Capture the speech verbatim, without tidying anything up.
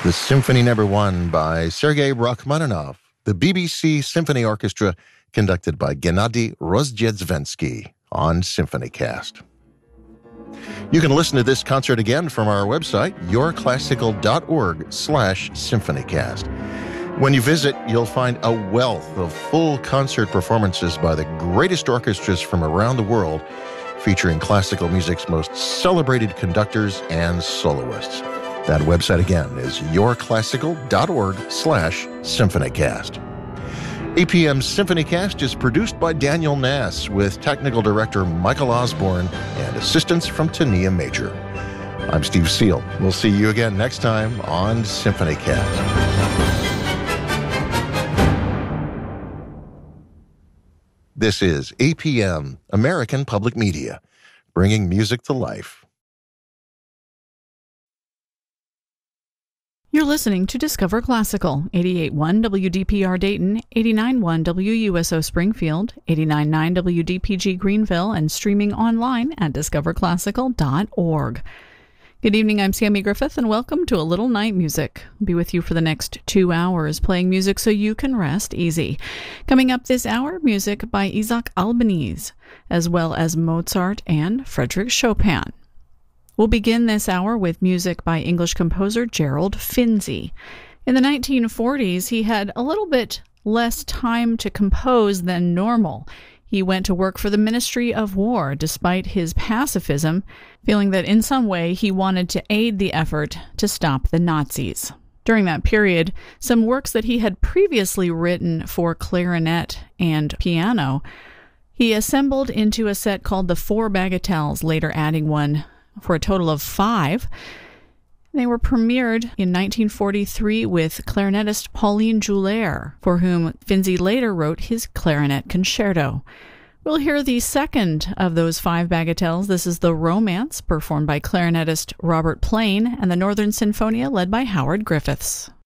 The Symphony Number One by Sergei Rachmaninoff, the B B C Symphony Orchestra, conducted by Gennady Rozdzedzvenski on SymphonyCast. You can listen to this concert again from our website, yourclassical.org slash symphonycast. When you visit, you'll find a wealth of full concert performances by the greatest orchestras from around the world, featuring classical music's most celebrated conductors and soloists. That website again is yourclassical.org slash symphonycast. A P M's SymphonyCast is produced by Daniel Nass with technical director Michael Osborne and assistance from Tania Major. I'm Steve Seal. We'll see you again next time on SymphonyCast. This is A P M, American Public Media, bringing music to life. You're listening to Discover Classical, eighty-eight point one W D P R Dayton, eighty-nine point one W U S O Springfield, eighty-nine point nine W D P G Greenville, and streaming online at discover classical dot org. Good evening, I'm Sammy Griffith, and welcome to A Little Night Music. I'll be with you for the next two hours, playing music so you can rest easy. Coming up this hour, music by Isaac Albeniz, as well as Mozart and Frédéric Chopin. We'll begin this hour with music by English composer Gerald Finzi. In the nineteen forties, he had a little bit less time to compose than normal. He went to work for the Ministry of War despite his pacifism, feeling that in some way he wanted to aid the effort to stop the Nazis. During that period, some works that he had previously written for clarinet and piano, he assembled into a set called the Four Bagatelles, later adding one for a total of five. They were premiered in nineteen forty-three with clarinetist Pauline Joulaire, for whom Finzi later wrote his clarinet concerto. We'll hear the second of those five bagatelles. This is the Romance, performed by clarinetist Robert Plain, and the Northern Sinfonia, led by Howard Griffiths.